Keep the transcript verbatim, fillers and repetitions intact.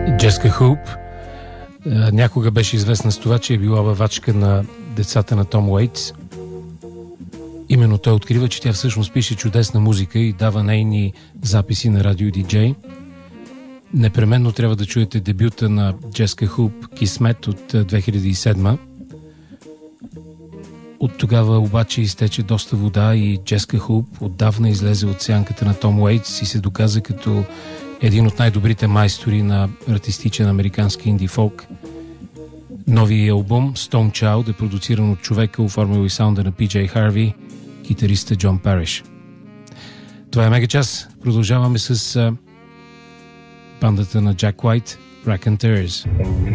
Джеска Хуп някога беше известна с това, че е била бавачка на децата на Том Уейтс. Именно той открива, че тя всъщност пише чудесна музика и дава нейни записи на радио диджей. Непременно трябва да чуете дебюта на Джеска Хуп "Кисмет" от две хиляди и седма. От тогава обаче изтече доста вода и Джеска Хуп отдавна излезе от сянката на Том Уейтс и се доказа като един от най-добрите майстори на артистичен американски инди фолк. Новият албум Stone Child е продуциран от човека, оформил и саунда на Пи Джей Харви, китариста Джон Париш. Това е Мегачас. Продължаваме с uh, бандата на Джак Уайт, Raconteurs.